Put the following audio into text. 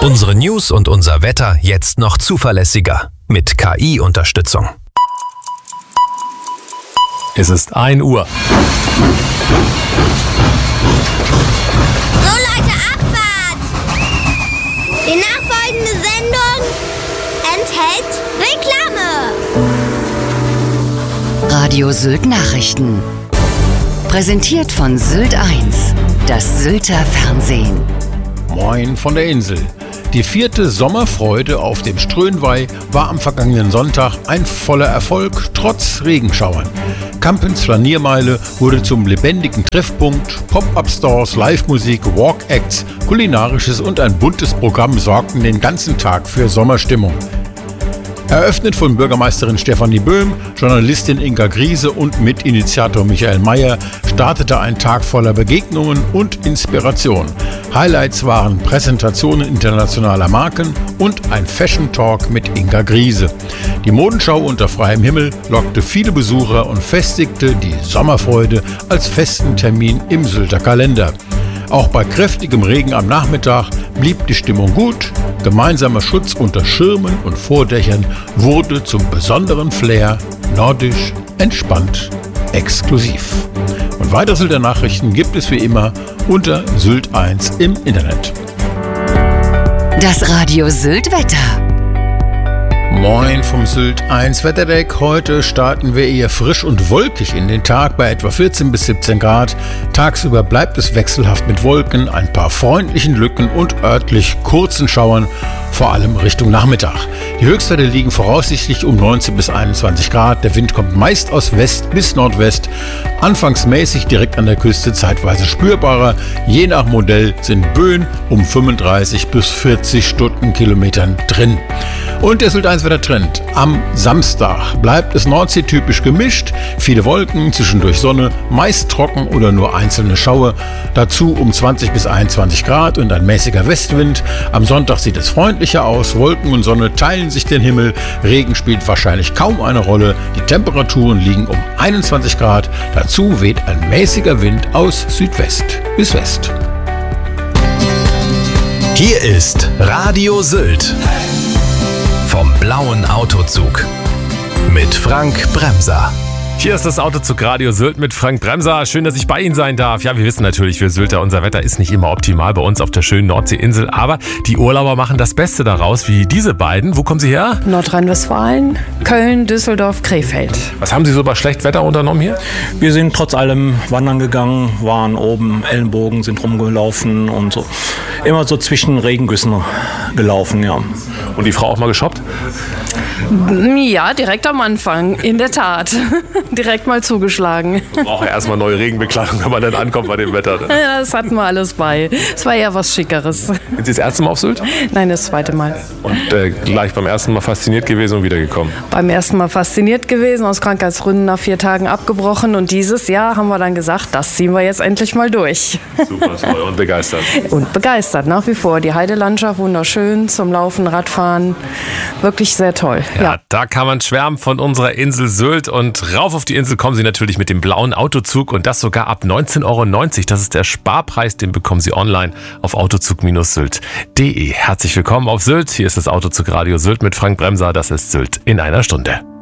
Unsere News und unser Wetter jetzt noch zuverlässiger mit KI-Unterstützung. Es ist 1 Uhr. So Leute, Abfahrt! Die nachfolgende Sendung enthält Reklame. Radio Sylt Nachrichten. Präsentiert von Sylt 1, das Sylter Fernsehen. Moin von der Insel. Die 4. Sommerfreude auf dem Ströhnwei war am vergangenen Sonntag ein voller Erfolg, trotz Regenschauern. Kampens Flaniermeile wurde zum lebendigen Treffpunkt. Pop-up-Stores, Live-Musik, Walk-Acts, kulinarisches und ein buntes Programm sorgten den ganzen Tag für Sommerstimmung. Eröffnet von Bürgermeisterin Stefanie Böhm, Journalistin Inga Griese und Mitinitiator Michael Mayer startete ein Tag voller Begegnungen und Inspiration. Highlights waren Präsentationen internationaler Marken und ein Fashion Talk mit Inga Griese. Die Modenschau unter freiem Himmel lockte viele Besucher und festigte die Sommerfreude als festen Termin im Sylter Kalender. Auch bei kräftigem Regen am Nachmittag blieb die Stimmung gut. Gemeinsamer Schutz unter Schirmen und Vordächern wurde zum besonderen Flair nordisch, entspannt, exklusiv. Und weitere Sylter Nachrichten gibt es wie immer unter Sylt 1 im Internet. Das Radio Sylt Wetter. Moin vom Sylt 1 Wetterdeck. Heute starten wir eher frisch und wolkig in den Tag bei etwa 14 bis 17 Grad. Tagsüber bleibt es wechselhaft mit Wolken, ein paar freundlichen Lücken und örtlich kurzen Schauern, vor allem Richtung Nachmittag. Die Höchstwerte liegen voraussichtlich um 19 bis 21 Grad. Der Wind kommt meist aus West bis Nordwest. Anfangs mäßig direkt an der Küste, zeitweise spürbarer. Je nach Modell sind Böen um 35 bis 40 Stundenkilometern drin. Und der Sylt 1 Wettertrend. Am Samstag bleibt es nordseetypisch gemischt. Viele Wolken, zwischendurch Sonne, meist trocken oder nur einzelne Schauer. Dazu um 20 bis 21 Grad und ein mäßiger Westwind. Am Sonntag sieht es freundlicher aus. Wolken und Sonne teilen sich den Himmel. Regen spielt wahrscheinlich kaum eine Rolle. Die Temperaturen liegen um 21 Grad. Dazu weht ein mäßiger Wind aus Südwest bis West. Hier ist Radio Sylt vom blauen Autozug mit Frank Bremser. Hier ist das Autozug Radio Sylt mit Frank Bremser. Schön, dass ich bei Ihnen sein darf. Ja, wir wissen natürlich, wir Sylter, unser Wetter ist nicht immer optimal bei uns auf der schönen Nordseeinsel. Aber die Urlauber machen das Beste daraus, wie diese beiden. Wo kommen Sie her? Nordrhein-Westfalen, Köln, Düsseldorf, Krefeld. Was haben Sie so bei schlechtem Wetter unternommen hier? Wir sind trotz allem wandern gegangen, waren oben, Ellenbogen, sind rumgelaufen und so. Immer so zwischen Regengüssen gelaufen, ja. Und die Frau auch mal geshoppt? Ja, direkt am Anfang, in der Tat. Direkt mal zugeschlagen. Man braucht ja erstmal neue Regenbekleidung, wenn man dann ankommt bei dem Wetter. Ja, das hatten wir alles bei. Es war eher was Schickeres. Sind Sie das erste Mal auf Sylt? Nein, das zweite Mal. Und gleich beim ersten Mal fasziniert gewesen und wiedergekommen? Beim ersten Mal fasziniert gewesen, aus Krankheitsgründen nach 4 Tagen abgebrochen. Und dieses Jahr haben wir dann gesagt, das ziehen wir jetzt endlich mal durch. Super, super. Und begeistert? Und begeistert, nach wie vor. Die Heidelandschaft wunderschön, zum Laufen, Radfahren. Wirklich sehr toll. Ja, da kann man schwärmen von unserer Insel Sylt. Und rauf auf die Insel kommen Sie natürlich mit dem blauen Autozug und das sogar ab 19,90 €. Das ist der Sparpreis, den bekommen Sie online auf autozug-sylt.de. Herzlich willkommen auf Sylt. Hier ist das Autozug Radio Sylt mit Frank Bremser. Das ist Sylt in einer Stunde.